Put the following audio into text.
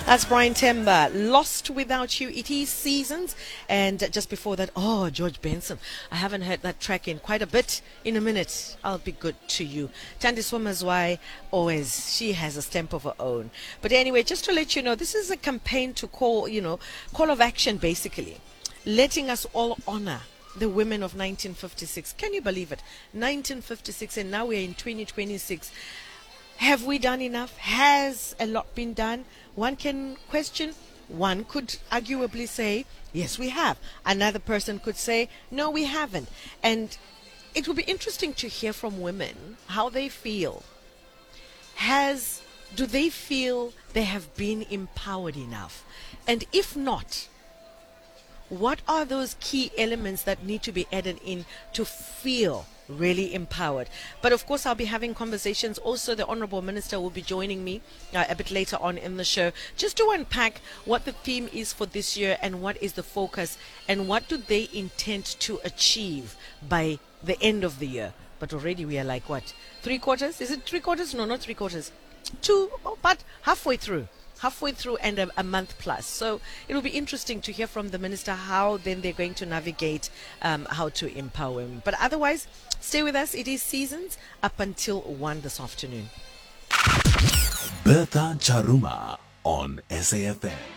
That's Brian Temba. Lost Without You. It is Seasons. And just before that, George Benson. I haven't heard that track in quite a bit. In a minute, I'll be good to you. Tandi Swamazwai, always, she has a stamp of her own. But anyway, just to let you know, this is a campaign to call of action basically. Letting us all honor the women of 1956. Can you believe it? 1956, and now we're in 2026. Have we done enough? Has a lot been done? One can question. One could arguably say, yes, we have. Another person could say, no, we haven't. And it would be interesting to hear from women how they feel. Do they feel they have been empowered enough? And if not, what are those key elements that need to be added in to feel really empowered? But of course, I'll be having conversations. Also, the Honorable Minister will be joining me a bit later on in the show, just to unpack what the theme is for this year and what is the focus and what do they intend to achieve by the end of the year. But already we are like, what, 3/4? Is it 3/4? No, not 3/4. But halfway through and a month plus. So it will be interesting to hear from the minister how then they're going to navigate how to empower him. But otherwise, stay with us. It is Seasons up until 1 this afternoon. Bertha Charuma on SAFM.